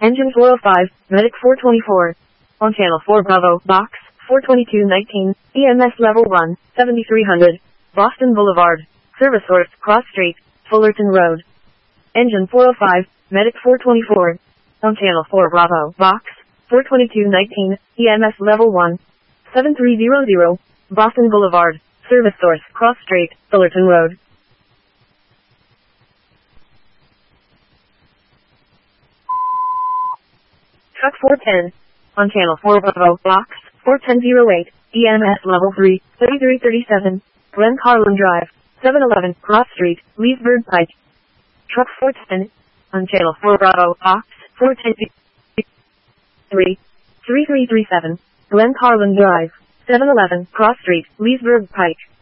Engine 405, Medic 424. On Channel 4 Bravo, Box 42219, EMS Level 1, 7300, Boston Boulevard. Service source, Cross Street, Fullerton Road. Engine 405, Medic 424. On Channel 4 Bravo, Box 42219, EMS Level 1, 7300, Boston Boulevard. Service source, Cross Street, Fullerton Road. Truck 410. On Channel 4 Bravo, Box 41008, EMS Level 3, 3337, Glen Carlin Drive, 711, Cross Street, Leesburg Pike. Truck 410. On Channel 4 Bravo, Box 410 3337, Glen Carlin Drive, 711, Cross Street, Leesburg Pike.